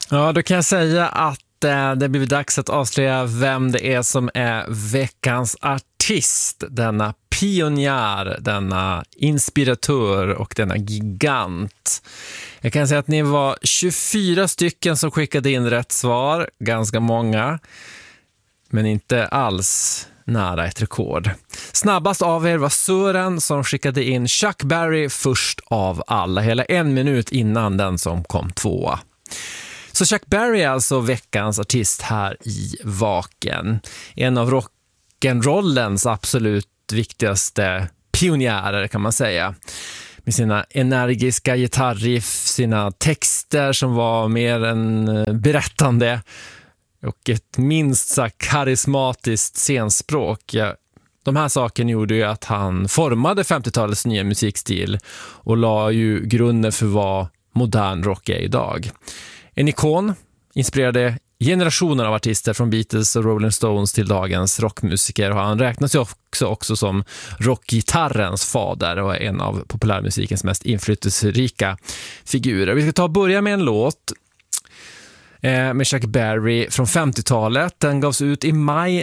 Ja, då kan jag säga att det blir dags att avslöja vem det är som är veckans artist. Denna pionjär, denna inspiratör och denna gigant. Jag kan säga att ni var 24 stycken som skickade in rätt svar. Ganska många, men inte alls nära ett rekord. Snabbast av er var Sören som skickade in Chuck Berry först av alla. Hela 1 minut innan den som kom tvåa. Så Chuck Berry är alltså veckans artist här i Vaken. En av rock'n'rollens absolut viktigaste pionjärer kan man säga. Med sina energiska gitarriff, sina texter som var mer än berättande och ett minst sagt karismatiskt scenspråk. De här sakerna gjorde ju att han formade 50-talets nya musikstil och la ju grunden för vad modern rock är idag. En ikon, inspirerade generationer av artister från Beatles och Rolling Stones till dagens rockmusiker, och han räknas ju också som rockgitarrens fader och är en av populärmusikens mest inflytelserika figurer. Vi ska ta och börja med en låt med Chuck Berry från 50-talet. Den gavs ut i maj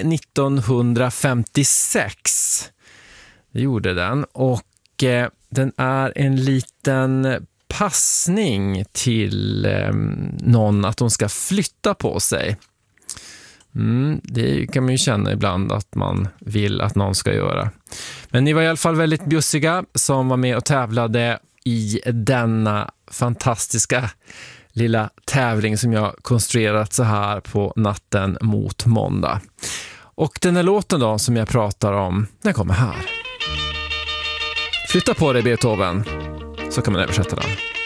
1956. Det gjorde den, och den är en liten passning till någon att de ska flytta på sig. Det kan man ju känna ibland att man vill att någon ska göra. Men ni var i alla fall väldigt bjussiga som var med och tävlade i denna fantastiska lilla tävling som jag konstruerat så här på natten mot måndag. Och den här låten då som jag pratar om, den kommer här. Flytta på dig, Beethoven. Så kan man översätta den.